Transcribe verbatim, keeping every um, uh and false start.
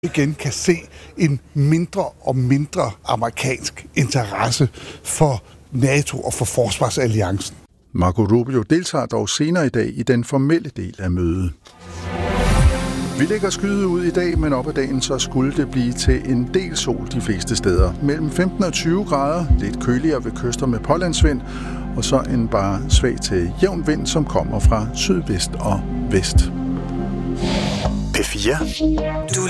igen kan se en mindre og mindre amerikansk interesse for NATO og for forsvarsalliancen. Marco Rubio deltager dog senere i dag i den formelle del af mødet. Vi lægger skyet ud i dag, men op ad dagen så skulle det blive til en del sol de fleste steder. Mellem femten og tyve grader, lidt køligere ved kyster med pålandsvind, og så en bare svag til jævn vind, som kommer fra sydvest og vest. P fire. Du